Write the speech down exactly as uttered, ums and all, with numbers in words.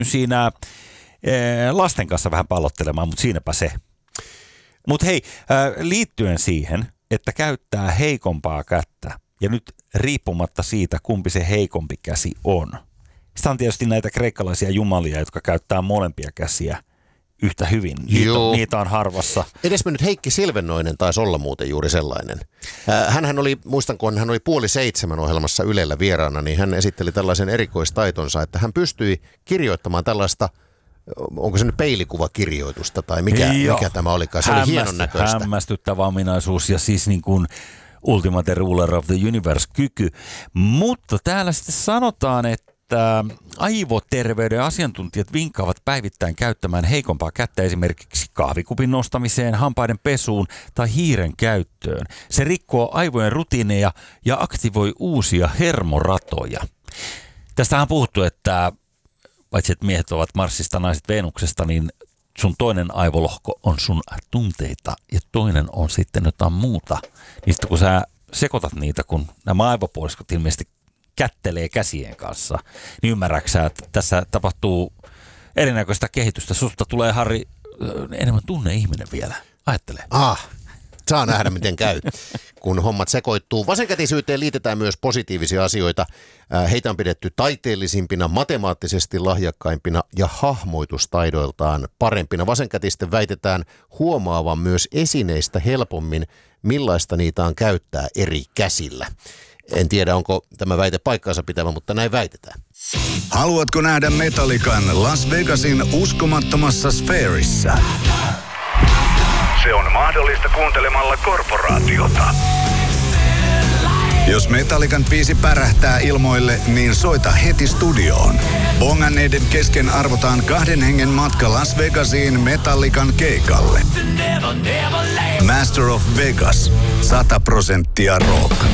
siinä ee, lasten kanssa vähän pallottelemaan, mutta siinäpä se. Mutta hei, ää, liittyen siihen, että käyttää heikompaa kättä, ja nyt riippumatta siitä, kumpi se heikompi käsi on. Sitä on tietysti näitä kreikkalaisia jumalia, jotka käyttää molempia käsiä yhtä hyvin. Niitä on, niitä on harvassa. Edesmennyt Heikki Silvennoinen taisi olla muuten juuri sellainen. Hänhän oli, muistan kun hän oli puoli seitsemän ohjelmassa Ylellä vieraana, niin hän esitteli tällaisen erikoistaitonsa, että hän pystyi kirjoittamaan tällaista, onko se nyt peilikuvakirjoitusta tai mikä, mikä tämä olikaan. Se Hämmästy, oli hienon näköistä. Hämmästyttävä ominaisuus ja siis niin kuin ultimate ruler of the universe -kyky. Mutta täällä sitten sanotaan, että aivoterveyden asiantuntijat vinkkaavat päivittäin käyttämään heikompaa kättä esimerkiksi kahvikupin nostamiseen, hampaiden pesuun tai hiiren käyttöön. Se rikkoo aivojen rutiineja ja aktivoi uusia hermoratoja. Tästä on puhuttu, että paitsi että miehet ovat Marsista, naiset Venuksesta, niin sun toinen aivolohko on sun tunteita ja toinen on sitten jotain muuta. Niistä kun sä sekoitat niitä, kun nämä aivopuoliskot ilmeisesti kättelee käsien kanssa, niin ymmärräksä, että tässä tapahtuu erinäköistä kehitystä. Susta tulee, Harri, enemmän tunne-ihminen vielä. Ajattele. Ah, saa nähdä miten käy, kun hommat sekoittuu. Vasenkätisyyteen liitetään myös positiivisia asioita. Heitä on pidetty taiteellisimpina, matemaattisesti lahjakkaimpina ja hahmoitustaidoiltaan parempina. Vasenkätisten väitetään huomaavan myös esineistä helpommin, millaista niitä on käyttää eri käsillä. En tiedä, onko tämä väite paikkaansa pitävä, mutta näin väitetään. Haluatko nähdä Metallican Las Vegasin uskomattomassa sfäärissä? Se on mahdollista kuuntelemalla Korporaatiota. Jos Metallican biisi pärähtää ilmoille, niin soita heti studioon. Bonganneiden kesken arvotaan kahden hengen matka Las Vegasiin Metallican keikalle. Master of Vegas. sata prosenttia rock.